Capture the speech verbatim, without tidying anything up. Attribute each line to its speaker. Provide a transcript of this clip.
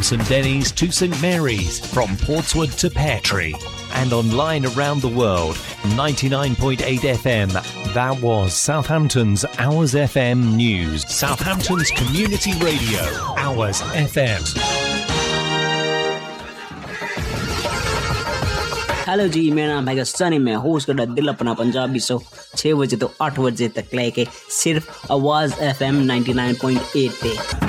Speaker 1: From St Denis to St Mary's, from Portswood to Peartree, and online around the world. ninety-nine point eight F M. That was Southampton's Hours F M News. Southampton's Community Radio, Hours F M.
Speaker 2: Hello जी, मेरा नाम है सनी, मैं host कर दिल अपना Punjabi show छः बजे तो आठ बजे तक लेके सिर्फ आवाज़ F M ninety nine point eight पे।